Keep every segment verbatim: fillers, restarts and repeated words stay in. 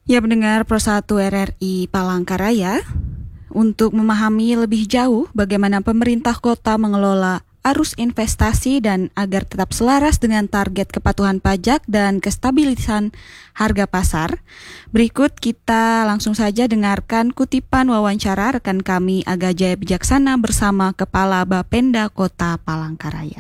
Ya, pendengar Pro satu R R I Palangkaraya, untuk memahami lebih jauh bagaimana pemerintah kota mengelola arus investasi dan agar tetap selaras dengan target kepatuhan pajak dan kestabilisan harga pasar, berikut kita langsung saja dengarkan kutipan wawancara rekan kami Aga Jaya Bijaksana bersama Kepala Bapenda Kota Palangkaraya.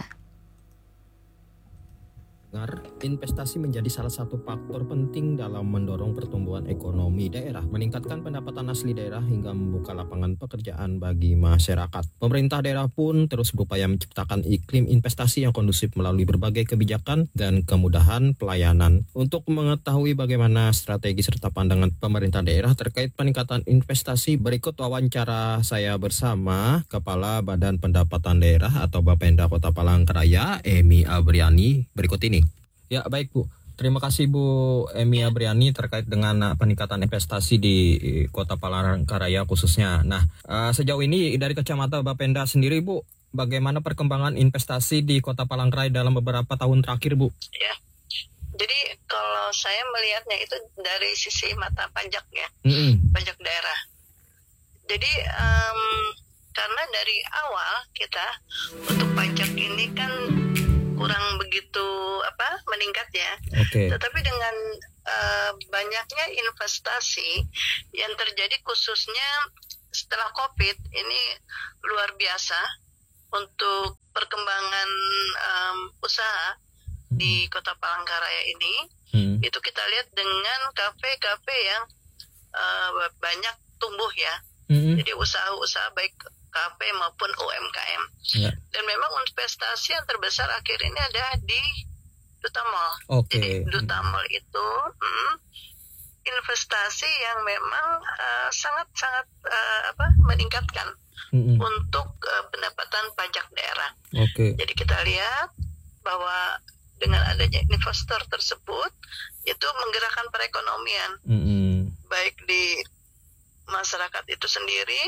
Investasi menjadi salah satu faktor penting dalam mendorong pertumbuhan ekonomi daerah, meningkatkan pendapatan asli daerah hingga membuka lapangan pekerjaan bagi masyarakat. Pemerintah daerah pun terus berupaya menciptakan iklim investasi yang kondusif melalui berbagai kebijakan dan kemudahan pelayanan. Untuk mengetahui bagaimana strategi serta pandangan pemerintah daerah terkait peningkatan investasi, berikut wawancara saya bersama Kepala Badan Pendapatan Daerah atau Bapenda Kota Palangkaraya, Emi Abriani, berikut ini. Ya, baik Bu. Terima kasih Bu Emi Abriani terkait dengan peningkatan investasi di Kota Palangkaraya khususnya. Nah, uh, sejauh ini dari kacamata Bapenda sendiri Bu, bagaimana perkembangan investasi di Kota Palangkaraya dalam beberapa tahun terakhir Bu? Ya, jadi kalau saya melihatnya itu dari sisi mata pajak ya, mm-hmm. pajak daerah. Jadi um, karena dari awal kita untuk pajak ini kan kurang begitu apa meningkat ya. Okay. Tetapi dengan uh, banyaknya investasi yang terjadi khususnya setelah COVID ini luar biasa untuk perkembangan um, usaha di Kota Palangkaraya ini. Hmm. Itu kita lihat dengan kafe-kafe yang uh, banyak tumbuh ya. Hmm. Jadi usaha-usaha baik kafe maupun U M K M. Yeah. Dan memang investasi yang terbesar akhir ini ada di Duta Mall. Okay. Jadi Duta Mall itu hmm, investasi yang memang uh, sangat-sangat uh, apa meningkatkan mm-hmm. untuk uh, pendapatan pajak daerah. Okay. Jadi kita lihat bahwa dengan adanya investor tersebut itu menggerakkan perekonomian, mm-hmm. baik di masyarakat itu sendiri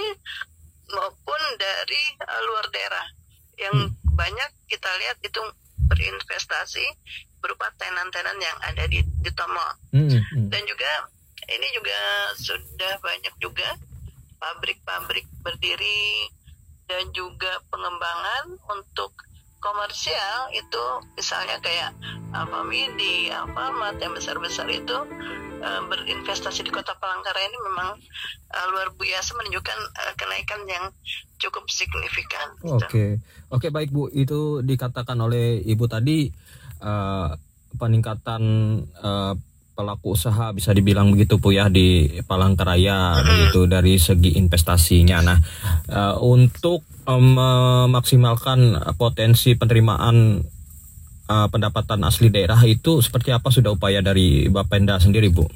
maupun dari uh, luar daerah yang hmm. banyak kita lihat itu berinvestasi berupa tenan-tenan yang ada di di Tomo. Hmm. Hmm. Dan juga ini juga sudah banyak juga pabrik-pabrik berdiri dan juga pengembangan untuk komersial itu misalnya kayak Alfamidi, Alfamart yang besar-besar itu uh, berinvestasi di Kota Palangkaraya ini memang uh, luar biasa menunjukkan uh, kenaikan yang cukup signifikan. Oke, okay. Oke okay, baik Bu, itu dikatakan oleh Ibu tadi uh, peningkatan uh, pelaku usaha bisa dibilang begitu Bu ya di Palangkaraya mm-hmm. begitu dari segi investasinya. Nah, uh, untuk um, memaksimalkan potensi penerimaan uh, pendapatan asli daerah itu seperti apa sudah upaya dari Bapenda sendiri Bu?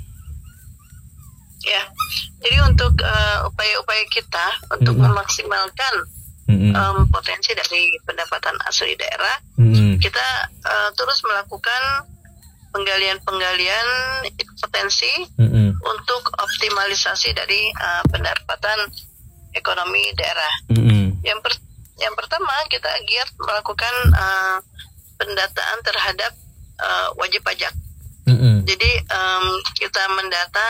Ya, jadi untuk uh, upaya-upaya kita untuk mm-hmm. memaksimalkan mm-hmm. um, potensi dari pendapatan asli daerah, mm-hmm. kita uh, terus melakukan penggalian-penggalian potensi mm-hmm. untuk optimalisasi dari uh, pendapatan ekonomi daerah. Mm-hmm. Yang per, yang pertama kita giat melakukan uh, pendataan terhadap uh, wajib pajak. Mm-hmm. Jadi um, kita mendata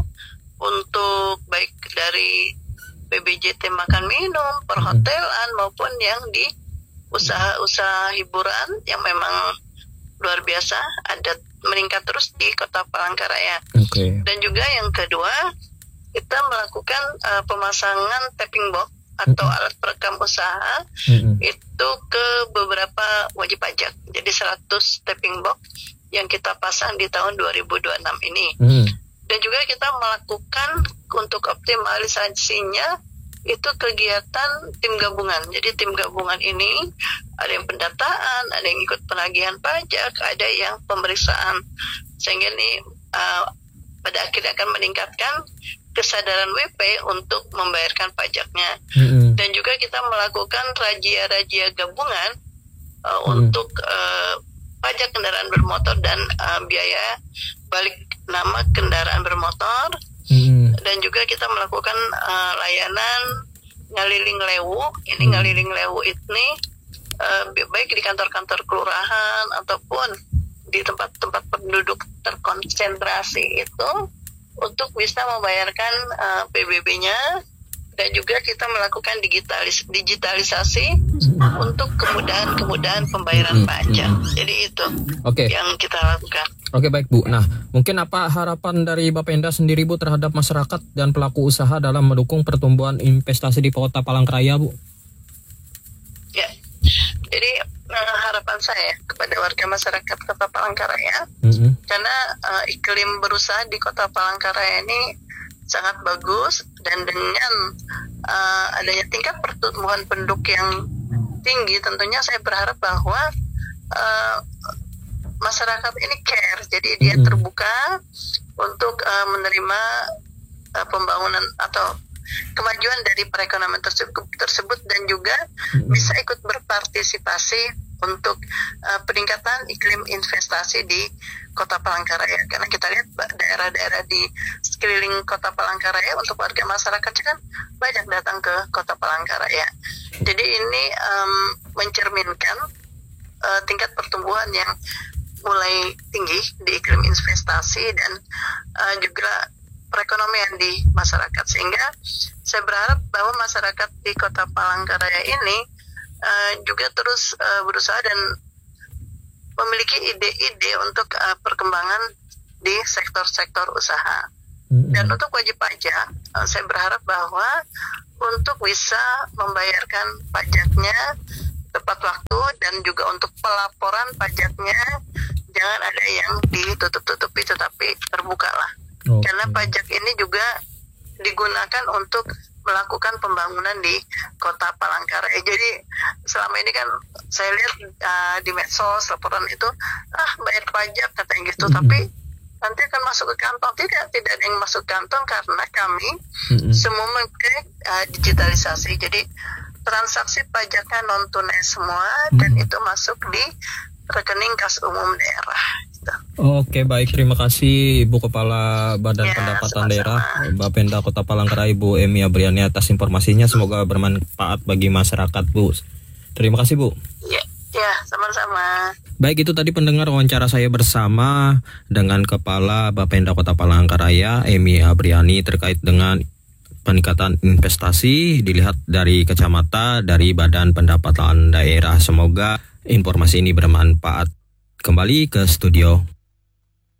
untuk baik dari B B J T makan minum, perhotelan mm-hmm. maupun yang di usaha-usaha hiburan yang memang luar biasa ada meningkat terus di Kota Palangkaraya. Okay. Dan juga yang kedua kita melakukan uh, pemasangan tapping box atau mm-hmm. alat perekam usaha mm-hmm. itu ke beberapa wajib pajak. Jadi seratus tapping box yang kita pasang di tahun dua ribu dua puluh enam ini. Mm-hmm. Dan juga kita melakukan untuk optimalisasinya itu kegiatan tim gabungan. Jadi tim gabungan ini ada yang pendataan, ada yang ikut penagihan pajak, ada yang pemeriksaan. Sehingga ini uh, pada akhirnya akan meningkatkan kesadaran W P untuk membayarkan pajaknya. Mm-hmm. Dan juga kita melakukan razia-razia gabungan uh, mm-hmm. untuk uh, pajak kendaraan bermotor dan uh, biaya balik nama kendaraan bermotor. Hmm. Dan juga kita melakukan uh, layanan ngaliling lewu. Ini hmm. ngaliling lewu ini uh, baik di kantor-kantor kelurahan ataupun di tempat-tempat penduduk terkonsentrasi itu untuk bisa membayarkan uh, P B B-nya, dan juga kita melakukan digitalis digitalisasi mm-hmm. untuk kemudahan-kemudahan pembayaran mm-hmm. pajak. Jadi itu okay. yang kita lakukan. Oke, baik Bu. Nah, mungkin apa harapan dari Bapenda sendiri Bu terhadap masyarakat dan pelaku usaha dalam mendukung pertumbuhan investasi di Kota Palangkaraya, Bu? Ya, jadi nah, harapan saya kepada warga masyarakat Kota Palangkaraya, mm-hmm. karena uh, iklim berusaha di Kota Palangkaraya ini sangat bagus, dan dengan uh, adanya tingkat pertumbuhan penduduk yang tinggi, tentunya saya berharap bahwa uh, masyarakat ini care, jadi dia mm-hmm. terbuka untuk uh, menerima uh, pembangunan atau kemajuan dari perekonomian tersebut, tersebut dan juga mm-hmm. bisa ikut berpartisipasi untuk uh, peningkatan iklim investasi di Kota Palangkaraya. Karena kita lihat daerah-daerah di sekeliling Kota Palangkaraya untuk warga masyarakat kan banyak datang ke Kota Palangkaraya. Jadi ini um, mencerminkan uh, tingkat pertumbuhan yang mulai tinggi di iklim investasi dan uh, juga perekonomian di masyarakat, sehingga saya berharap bahwa masyarakat di Kota Palangkaraya ini uh, juga terus uh, berusaha dan memiliki ide-ide untuk uh, perkembangan di sektor-sektor usaha. Mm-hmm. Dan untuk wajib pajak, uh, saya berharap bahwa untuk bisa membayarkan pajaknya tepat waktu dan juga untuk pelaporan pajaknya jangan ada yang ditutup-tutupi, tetapi terbukalah. Okay. Karena pajak ini juga digunakan untuk melakukan pembangunan di Kota Palangkaraya. Jadi selama ini kan saya lihat uh, di medsos laporan itu ah bayar pajak katanya gitu, mm-hmm. tapi nanti akan masuk ke kantong. Tidak, tidak ada yang masuk kantong karena kami mm-hmm. semua memakai uh, digitalisasi. Jadi transaksi pajaknya non tunai semua, mm-hmm. dan itu masuk di rekening kas umum daerah. Oke, baik, terima kasih Ibu Kepala Badan ya, Pendapatan sama-sama. Daerah Bapenda Kota Palangkaraya, Ibu Emi Abriani, atas informasinya. Semoga bermanfaat bagi masyarakat, Bu. Terima kasih, Bu. Ya, ya, sama-sama. Baik, itu tadi pendengar wawancara saya bersama dengan Kepala Bapenda Kota Palangkaraya, Emi Abriani, terkait dengan peningkatan investasi dilihat dari kacamata dari Badan Pendapatan Daerah. Semoga informasi ini bermanfaat. Kembali ke studio.